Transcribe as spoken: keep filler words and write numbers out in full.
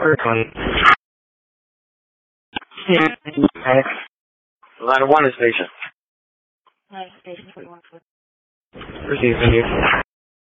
Order twenty. Ladder one is station. Ladder station, forty-one foot. Received, thank you.